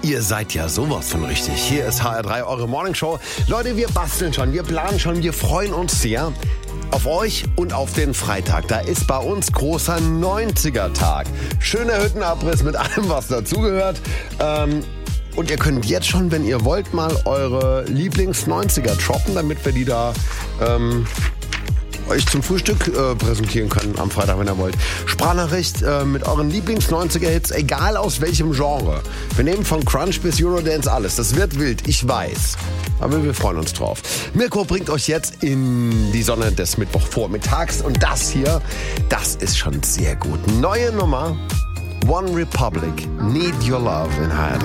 Ihr seid ja sowas von richtig. Hier ist HR3, eure Morningshow. Leute, wir basteln schon, wir planen schon, wir freuen uns sehr auf euch und auf den Freitag. Da ist bei uns großer 90er-Tag. Schöner Hüttenabriss mit allem, was dazugehört. Und ihr könnt jetzt schon, wenn ihr wollt, mal eure Lieblings-90er droppen, damit wir die da euch zum Frühstück präsentieren können am Freitag, wenn ihr wollt. Sprachnachricht mit euren Lieblings-90er-Hits, egal aus welchem Genre. Wir nehmen von Crunch bis Eurodance alles. Das wird wild, ich weiß. Aber wir freuen uns drauf. Mirko bringt euch jetzt in die Sonne des Mittwochvormittags. Und das hier, das ist schon sehr gut. Neue Nummer, One Republic, Need Your Love in HR.